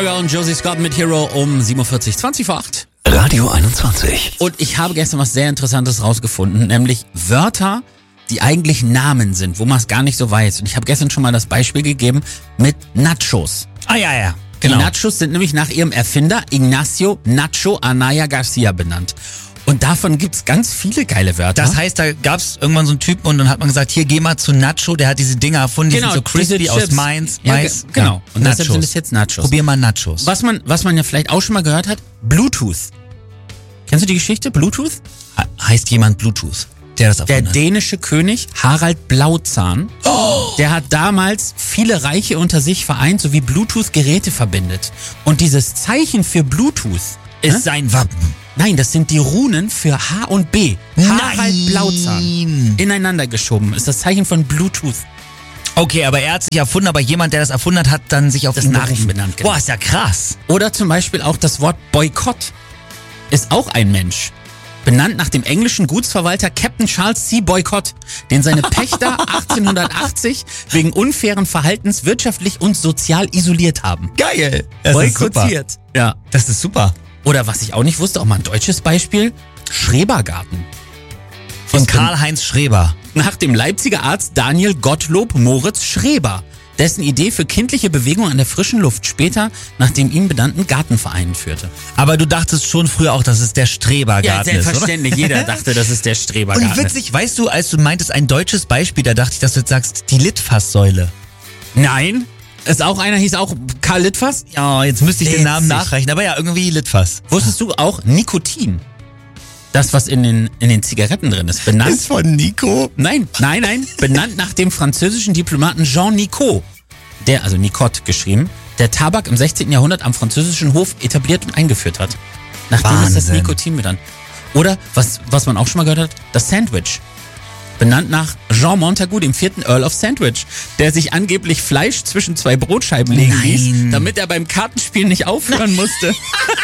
Und Josie Scott mit Hero um 7.40 Uhr, 20 vor 8. Radio 21. Und ich habe gestern was sehr Interessantes rausgefunden, nämlich Wörter, die eigentlich Namen sind, wo man es gar nicht so weiß. Und ich habe gestern schon mal das Beispiel gegeben mit Nachos. Ja. Genau. Die Nachos sind nämlich nach ihrem Erfinder Ignacio Nacho Anaya Garcia benannt. Und davon gibt's ganz viele geile Wörter. Das heißt, da gab's irgendwann so einen Typen und dann hat man gesagt, hier, geh mal zu Nacho, der hat diese Dinger erfunden, die sind so crispy aus Mais. Genau. Und Nachos. deshalb sind es jetzt Nachos. Probier mal Nachos. Was man ja vielleicht auch schon mal gehört hat, Bluetooth. Kennst du die Geschichte, Bluetooth? Heißt jemand Bluetooth, der das Der erfunden hat? dänische König Harald Blauzahn, der hat damals viele Reiche unter sich vereint, sowie Bluetooth-Geräte verbindet. Und dieses Zeichen für Bluetooth Ist sein Wappen. Nein, das sind die Runen für H und B. Harald Blauzahn. Ineinander geschoben. Ist das Zeichen von Bluetooth. Okay, aber er hat sich erfunden, aber jemand, der das erfunden hat dann sich auf Das ihn nach ihm berufen. benannt, genau. Boah, ist ja krass. Oder zum Beispiel auch das Wort Boykott. Ist auch ein Mensch. Benannt nach dem englischen Gutsverwalter Captain Charles C. Boycott, den seine Pächter 1880 wegen unfairen Verhaltens wirtschaftlich und sozial isoliert haben. Geil. Boykottiert. Ja. Das ist super. Oder was ich auch nicht wusste, auch mal ein deutsches Beispiel, Schrebergarten. Von Karl-Heinz Schreber. Nach dem Leipziger Arzt Daniel Gottlob Moritz Schreber, dessen Idee für kindliche Bewegung an der frischen Luft später nach dem ihm benannten Gartenverein führte. Aber du dachtest schon früher auch, dass es der Strebergarten ist, oder? Selbstverständlich. Jeder dachte, das ist der Strebergarten. Und witzig, weißt du, als du meintest, ein deutsches Beispiel, da dachte ich, dass du jetzt sagst, die Litfaßsäule. Nein, ist auch einer, hieß auch Karl Litfaß. Ja, jetzt müsste ich den Namen Witzig. nachreichen, aber ja, irgendwie Litfaß. Wusstest du auch Nikotin? Das, was in den Zigaretten drin ist, benannt. Ist von Nico? Nein, benannt nach dem französischen Diplomaten Jean Nicot, also Nicot geschrieben, der Tabak im 16. Jahrhundert am französischen Hof etabliert und eingeführt hat. Nachdem ist das Wahnsinn. Nikotin benannt. Oder, was man auch schon mal gehört hat, das Sandwich. Benannt nach Jean Montagu, dem 4. Earl of Sandwich, der sich angeblich Fleisch zwischen zwei Brotscheiben legen ließ, damit er beim Kartenspielen nicht aufhören musste.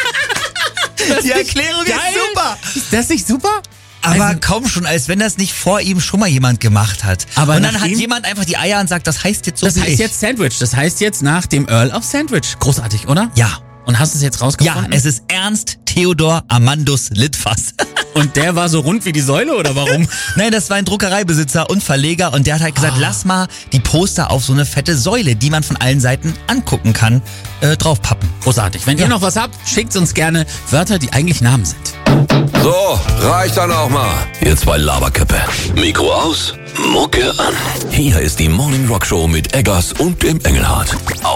Die Erklärung ist super. Ist das nicht super? Aber Also- kaum schon, als wenn das nicht vor ihm schon mal jemand gemacht hat. Aber und dann nach hat ihm- jemand einfach die Eier und sagt, das heißt jetzt so Das wie heißt ich. jetzt Sandwich. Das heißt jetzt nach dem Earl of Sandwich. Großartig, oder? Ja. Und hast du es jetzt Ja, rausgefunden? es ist Ernst Theodor Amandus Litfaß. Und der war so rund wie die Säule, oder warum? Nein, das war ein Druckereibesitzer und Verleger und der hat halt gesagt, lass mal die Poster auf so eine fette Säule, die man von allen Seiten angucken kann, draufpappen. Großartig. Wenn ihr noch was habt, schickt uns gerne Wörter, die eigentlich Namen sind. So, reicht dann auch mal. Ihr zwei Laberköppe. Mikro aus, Mucke an. Hier ist die Morning Rock Show mit Eggers und dem Engelhardt. Auf